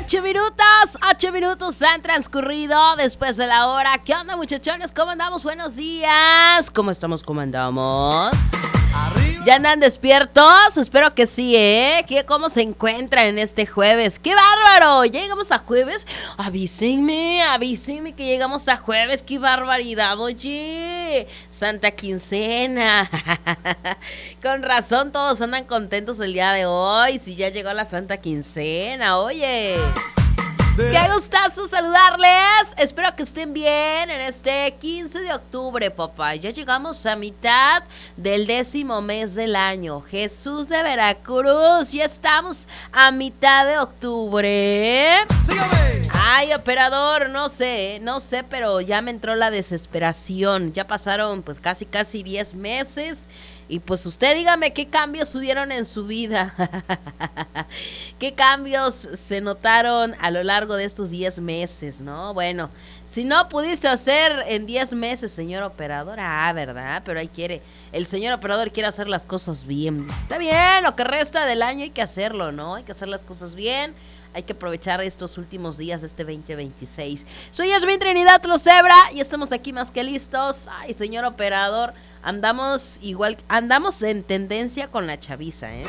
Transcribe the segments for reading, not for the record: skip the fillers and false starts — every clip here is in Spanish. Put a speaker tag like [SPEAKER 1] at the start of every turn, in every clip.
[SPEAKER 1] 8 minutos han transcurrido después de la hora. ¿Qué onda, muchachones? ¿Cómo andamos? Buenos días. ¿Cómo estamos? ¿Cómo andamos? ¿Ya andan despiertos? Espero que sí, ¿eh? ¿Cómo se encuentran en este jueves? ¡Qué bárbaro! ¿Ya llegamos a jueves? Avísenme que llegamos a jueves. ¡Qué barbaridad! Oye, Santa Quincena. Con razón todos andan contentos el día de hoy. Si ya llegó la Santa Quincena, oye. ¡Qué gustazo saludarles! Espero que estén bien en este 15 de octubre, papá. Ya llegamos a mitad del 10º mes del año. Jesús de Veracruz, ya estamos a mitad de octubre. ¡Sígame! Ay, operador, no sé, pero ya me entró la desesperación. Ya pasaron pues casi 10 meses. Y pues usted dígame qué cambios hubieron en su vida. ¿Qué cambios se notaron a lo largo de estos 10 meses, no? Bueno, si no pudiste hacer en 10 meses, señor operador, ¿verdad? Pero ahí quiere, el señor operador quiere hacer las cosas bien. Está bien, lo que resta del año hay que hacerlo, ¿no? Hay que hacer las cosas bien. Hay que aprovechar estos últimos días de este 2026. Soy Yasmin Trinidad Lozebra y estamos aquí más que listos. Ay, señor operador, andamos en tendencia con la chaviza, ¿eh?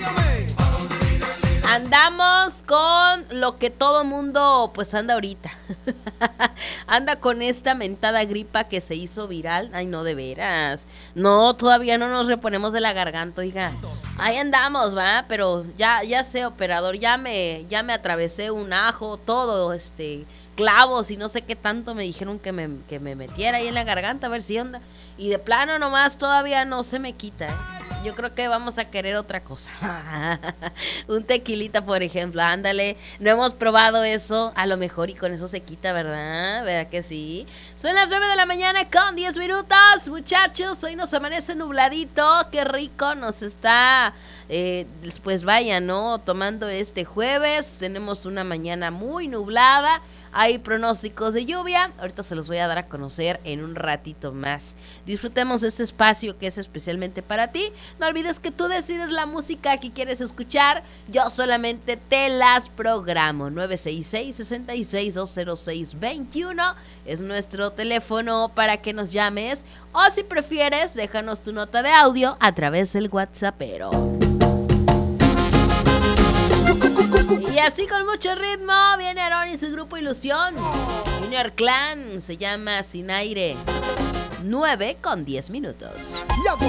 [SPEAKER 1] Andamos con lo que todo mundo pues anda ahorita. Anda con esta mentada gripa que se hizo viral. Ay, no, de veras. No, todavía no nos reponemos de la garganta, oiga. Ahí andamos, ¿va? Pero ya sé, operador, ya me atravesé un ajo, todo, clavos y no sé qué tanto me dijeron que me metiera ahí en la garganta a ver si onda. Y de plano nomás todavía no se me quita, ¿eh? Yo creo que vamos a querer otra cosa. Un tequilita, por ejemplo, ándale. No hemos probado eso, a lo mejor y con eso se quita, ¿verdad? ¿Verdad que sí? Son las 9 de la mañana con 10 minutos, muchachos. Hoy nos amanece nubladito, qué rico nos está, pues vaya, ¿no? Tomando este jueves, tenemos una mañana muy nublada. Hay pronósticos de lluvia, ahorita se los voy a dar a conocer en un ratito más. Disfrutemos este espacio que es especialmente para ti. No olvides que tú decides la música que quieres escuchar, yo solamente te las programo. 966-66-206-21 es nuestro teléfono para que nos llames, o si prefieres, déjanos tu nota de audio a través del WhatsAppero. Y así con mucho ritmo viene Aarón y su grupo Ilusión. Junior Clan, se llama Sin Aire. 9 con 10 minutos.